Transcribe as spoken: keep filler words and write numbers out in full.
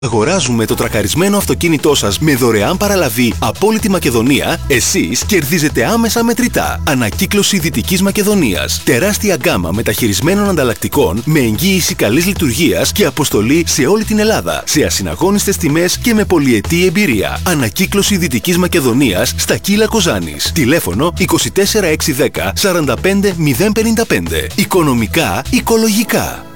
Αγοράζουμε το τρακαρισμένο αυτοκίνητό σας με δωρεάν παραλαβή από όλη τη Μακεδονία, εσείς κερδίζετε άμεσα μετρητά. Ανακύκλωση Δυτικής Μακεδονίας. Τεράστια γκάμα μεταχειρισμένων ανταλλακτικών με εγγύηση καλής λειτουργίας και αποστολή σε όλη την Ελλάδα. Σε ασυναγώνιστες τιμές και με πολυετή εμπειρία. Ανακύκλωση Δυτικής Μακεδονίας στα Κύλα Κοζάνης. Τηλέφωνο είκοσι τέσσερα έξι δέκα σαράντα πέντε μηδέν πενήντα πέντε. Οικονομικά, οικολογικά.